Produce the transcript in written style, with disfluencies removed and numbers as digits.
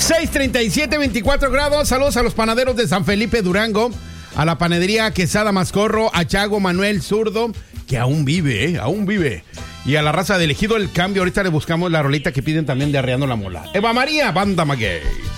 6:37, 24 grados. Saludos a los panaderos de San Felipe, Durango. A la panadería Quesada Mascorro, a Chago Manuel Zurdo, que aún vive, aún vive. Y a la raza de Elegido El Cambio. Ahorita le buscamos la rolita que piden también de Arreando la Mola. Eva María, Banda Maguey.